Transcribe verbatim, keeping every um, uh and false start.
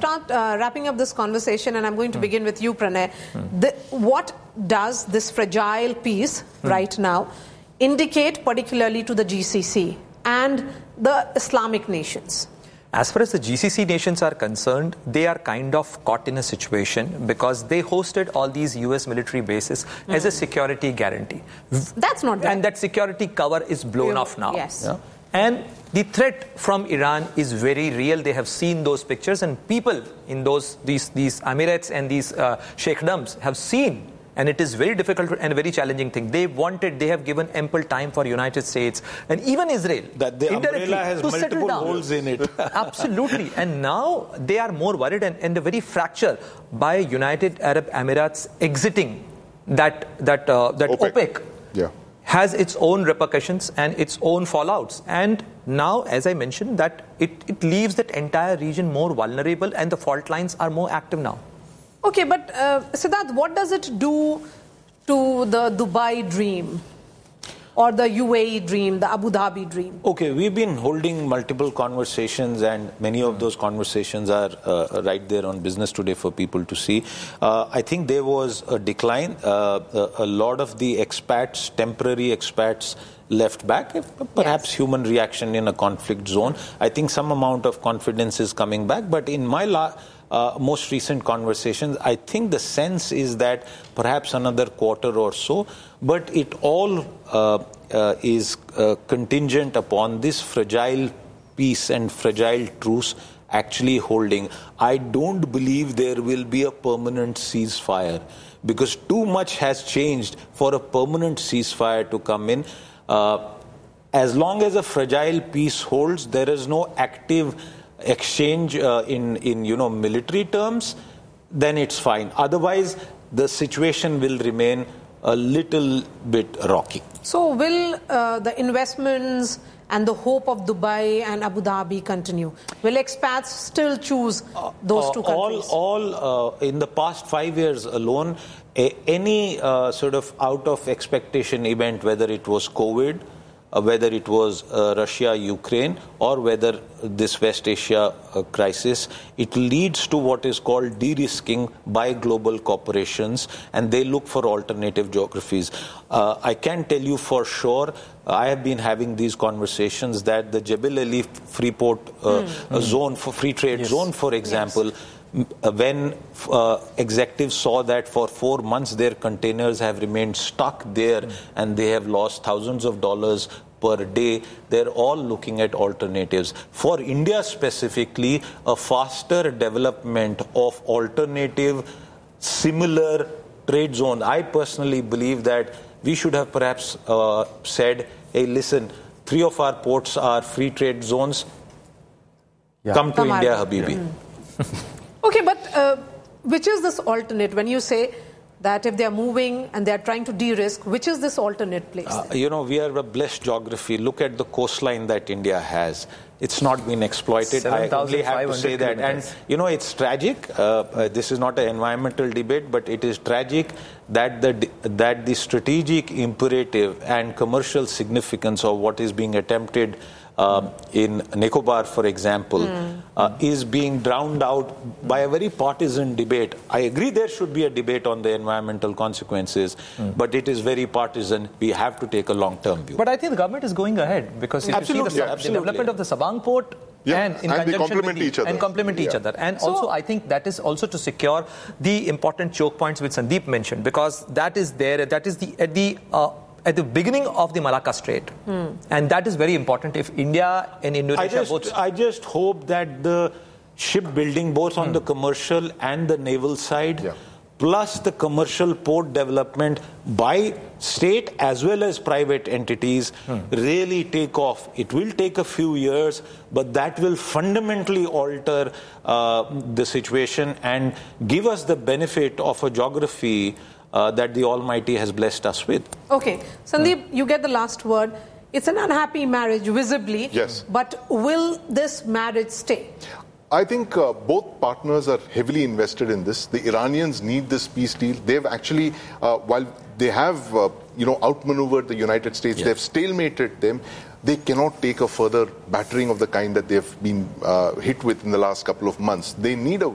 start uh, wrapping up this conversation, and I'm going to mm. begin with you, Pranay. Mm. The, what does this fragile peace mm. right now indicate particularly to the G C C and the Islamic nations? As far as the G C C nations are concerned, they are kind of caught in a situation because they hosted all these U S military bases mm. as a security guarantee. That's not bad. And that security cover is blown you, off now. Yes. Yeah? And the threat from Iran is very real. They have seen those pictures, and people in those these these emirates and these uh, sheikhdoms have seen. And it is very difficult and a very challenging thing. They wanted, they have given ample time for United States and even Israel. That the umbrella has multiple holes in it. Absolutely. And now they are more worried, and, and the very fracture by United Arab Emirates exiting that, that, uh, that OPEC, OPEC yeah. has its own repercussions and its own fallouts. And now, as I mentioned, that it, it leaves that entire region more vulnerable, and the fault lines are more active now. Okay, but uh, Siddharth, what does it do to the Dubai dream or the U A E dream, the Abu Dhabi dream? Okay, we've been holding multiple conversations, and many of those conversations are uh, right there on Business Today for people to see. Uh, I think there was a decline. Uh, a, a lot of the expats, temporary expats, left back, perhaps yes. human reaction in a conflict zone. I think some amount of confidence is coming back, but in my la- uh, most recent conversations, I think the sense is that perhaps another quarter or so, but it all uh, uh, is uh, contingent upon this fragile peace and fragile truce actually holding. I don't believe there will be a permanent ceasefire, because too much has changed for a permanent ceasefire to come in. Uh, as long as a fragile peace holds, there is no active exchange uh, in, in you know military terms, then it's fine. Otherwise, the situation will remain a little bit rocky. So will uh, the investments and the hope of Dubai and Abu Dhabi continue? Will expats still choose those uh, two countries? All, all uh, in the past five years alone, a, any uh, sort of out of expectation event, whether it was COVID, uh, whether it was uh, Russia, Ukraine, or whether this West Asia uh, crisis, it leads to what is called de-risking by global corporations, and they look for alternative geographies. Uh, I can tell you for sure, I have been having these conversations that the Jebel Ali Freeport uh, mm. zone, for free trade yes. zone, for example, yes. when uh, executives saw that for four months their containers have remained stuck there mm. and they have lost thousands of dollars per day, they're all looking at alternatives. For India specifically, a faster development of alternative, similar trade zone. I personally believe that we should have perhaps uh, said, hey, listen, three of our ports are free trade zones. Yeah. Come to Come India, out. Habibi. Yeah. Okay, but uh, which is this alternate? When you say that if they are moving and they are trying to de-risk, which is this alternate place? Uh, you know, we are a blessed geography. Look at the coastline that India has. It's not been exploited. I only have to say that. And, you know, it's tragic. Uh, uh, this is not an environmental debate, but it is tragic that the, that the strategic imperative and commercial significance of what is being attempted Uh, in Nicobar, for example, mm. uh, is being drowned out by a very partisan debate. I agree there should be a debate on the environmental consequences, mm. but it is very partisan. We have to take a long-term view. But I think the government is going ahead, because if absolutely, you see the, yeah, the development of the Sabang port, yeah. and in and conjunction they complement with the, each other. And complement yeah. each other. And so, also, I think that is also to secure the important choke points which Sandeep mentioned, because that is there, that is the, at the, uh, at the beginning of the Malacca Strait. Hmm. And that is very important if India and Indonesia I just, both... I just hope that the shipbuilding, both on hmm. the commercial and the naval side, yeah. plus the commercial port development by state as well as private entities, hmm. really take off. It will take a few years, but that will fundamentally alter uh, the situation and give us the benefit of a geography Uh, that the Almighty has blessed us with. Okay. Sandeep, mm. you get the last word. It's an unhappy marriage, visibly. Yes. But will this marriage stay? I think uh, both partners are heavily invested in this. The Iranians need this peace deal. They've actually, uh, while they have, uh, you know, outmaneuvered the United States, yeah. they've stalemated them. They cannot take a further battering of the kind that they've been uh, hit with in the last couple of months. They need a